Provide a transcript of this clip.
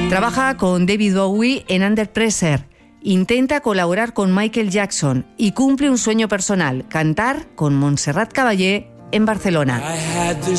Trabaja con David Bowie en Under Pressure. Intenta colaborar con Michael Jackson y cumple un sueño personal: cantar con Montserrat Caballé en Barcelona.